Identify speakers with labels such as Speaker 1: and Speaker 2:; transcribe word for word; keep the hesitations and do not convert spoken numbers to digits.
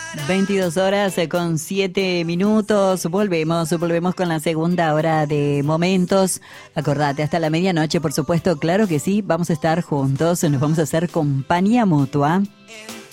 Speaker 1: veintidós horas eh, con siete minutos. Volvemos, volvemos con la segunda hora de Momentos. Acordate, hasta la medianoche, por supuesto, claro que sí, vamos a estar juntos, nos vamos a hacer compañía mutua.